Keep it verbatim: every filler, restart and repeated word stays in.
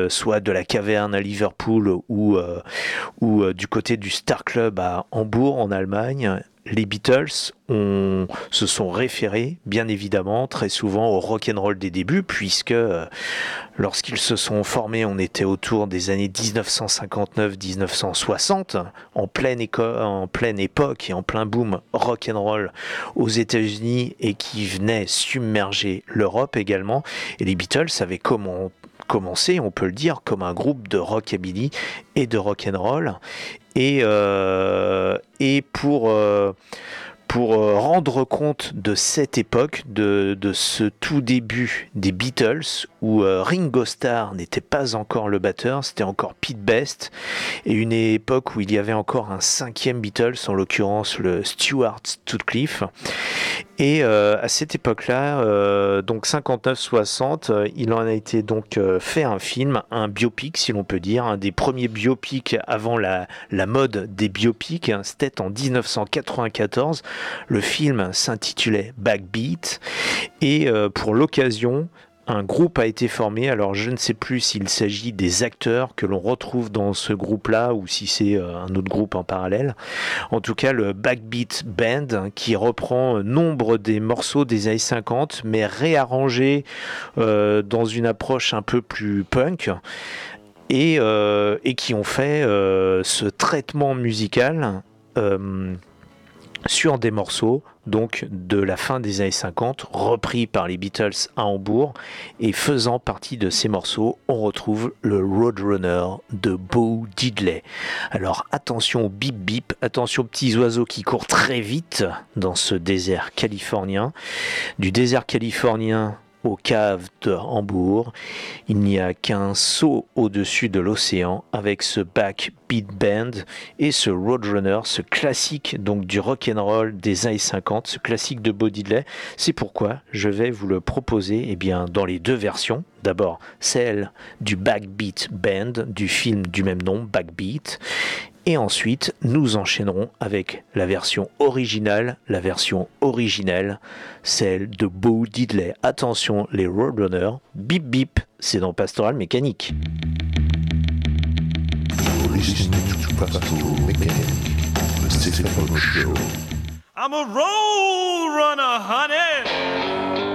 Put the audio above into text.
euh, soit de la Caverne à Liverpool ou, euh, ou euh, du côté du Star Club à Hambourg en Allemagne, les Beatles ont, se sont référés, bien évidemment, très souvent au rock'n'roll des débuts, puisque euh, lorsqu'ils se sont formés, on était autour des années dix-neuf cent cinquante-neuf dix-neuf cent soixante, en pleine, éco- en pleine époque et en plein boom rock'n'roll aux États-Unis et qui venait submerger l'Europe également. Et les Beatles avaient comment commencé, on peut le dire, comme un groupe de rockabilly et de rock'n'roll. Et, euh, et pour, euh, pour euh, rendre compte de cette époque, de, de ce tout début des Beatles, où euh, Ringo Starr n'était pas encore le batteur, c'était encore Pete Best, et une époque où il y avait encore un cinquième Beatles, en l'occurrence le Stuart Sutcliffe. Et euh, à cette époque-là, euh, donc cinquante-neuf soixante, euh, il en a été donc euh, fait un film, un biopic si l'on peut dire, un des premiers biopics avant la, la mode des biopics, hein, c'était en dix-neuf cent quatre-vingt-quatorze. Le film s'intitulait Backbeat et euh, pour l'occasion, un groupe a été formé. Alors je ne sais plus s'il s'agit des acteurs que l'on retrouve dans ce groupe-là ou si c'est euh, un autre groupe en parallèle. En tout cas, le Backbeat Band, hein, qui reprend nombre des morceaux des années cinquante, mais réarrangés euh, dans une approche un peu plus punk. Et, euh, et qui ont fait euh, ce traitement musical euh, sur des morceaux donc de la fin des années cinquante, repris par les Beatles à Hambourg, et faisant partie de ces morceaux, on retrouve le Roadrunner de Bo Diddley. Alors attention au bip bip, attention aux petits oiseaux qui courent très vite dans ce désert californien. Du désert californien aux caves de Hambourg, il n'y a qu'un saut au-dessus de l'océan avec ce Backbeat Band et ce Roadrunner, ce classique donc du rock'n'roll des années cinquante, ce classique de Bo Diddley. C'est pourquoi je vais vous le proposer eh bien, dans les deux versions. D'abord celle du Backbeat Band du film du même nom, Backbeat. Et ensuite, nous enchaînerons avec la version originale, la version originelle, celle de Bo Diddley. Attention, les Roadrunners, bip bip, c'est dans Pastoral Mécanique. I'm a road runner, honey.